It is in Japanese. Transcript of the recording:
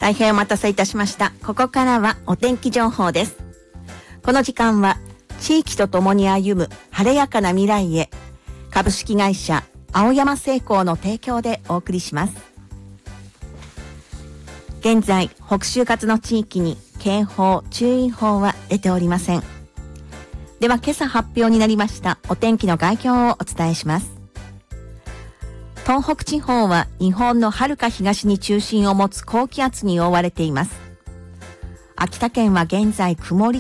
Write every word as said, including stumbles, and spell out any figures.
大変お待たせいたしました。ここからはお天気情報です。この時間は地域とともに歩む晴れやかな未来へ、株式会社青山製鋼の提供でお送りします。現在北就活の地域に警報注意報は出ておりません。では今朝発表になりましたお天気の概況をお伝えします。東北地方は日本の遥か東に中心を持つ高気圧に覆われています。秋田県は現在曇り